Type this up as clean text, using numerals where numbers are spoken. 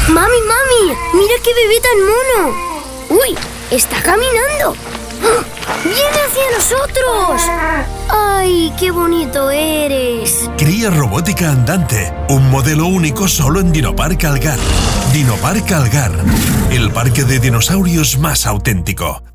¡Mami! ¡Mira qué bebé tan mono! ¡Uy! ¡Está caminando! ¡Ah! ¡Viene hacia nosotros! ¡Ay, qué bonito eres! Cría robótica andante, un modelo único solo en Dinopark Algar. Dinopark Algar, el parque de dinosaurios más auténtico.